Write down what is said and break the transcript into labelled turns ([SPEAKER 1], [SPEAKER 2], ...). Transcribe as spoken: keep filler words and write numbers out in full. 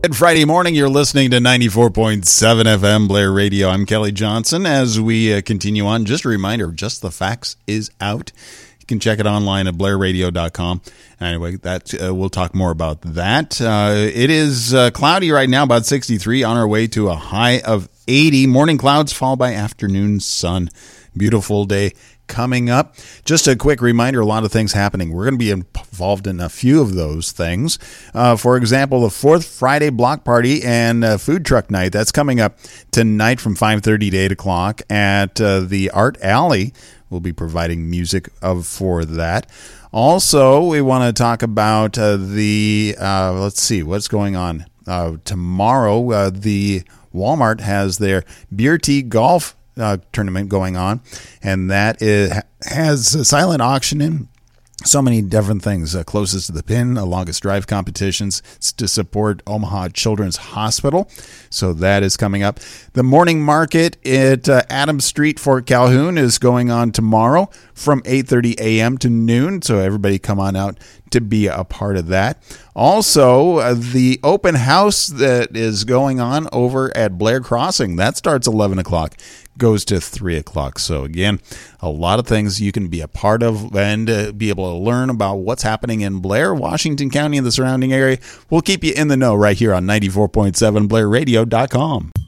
[SPEAKER 1] Good Friday morning. You're listening to ninety-four point seven F M Blair Radio. I'm Kelly Johnson. As we uh, continue on, just a reminder, Just the Facts is out. You can check it online at blair radio dot com. Anyway, that uh, we'll talk more about that. Uh, it is uh, cloudy right now, about sixty-three, on our way to a high of eighty. Morning clouds followed by afternoon sun. Beautiful day coming up. Just a quick reminder, a lot of things happening. We're going to be involved in a few of those things. Uh, for example, the fourth Friday block party and uh, food truck night. That's coming up tonight from five thirty to eight o'clock at uh, the Art Alley. We'll be providing music of for that. Also, we want to talk about uh, the, uh, let's see, what's going on. Uh, tomorrow, uh, the Walmart has their Beer Tea Golf Uh, tournament going on, and that is, has a silent auction in so many different things. Uh, closest to the pin, uh, longest drive competitions. It's to support Omaha Children's Hospital, so that is coming up. The morning market at uh, Adams Street, Fort Calhoun, is going on tomorrow from eight thirty a.m. to noon, so everybody come on out to be a part of that. Also, uh, the open house that is going on over at Blair Crossing, that starts eleven o'clock, goes to three o'clock. So again, a lot of things you can be a part of and uh, be able to learn about what's happening in Blair, Washington County, and the surrounding area. We'll keep you in the know right here on ninety-four point seven blair radio dot com.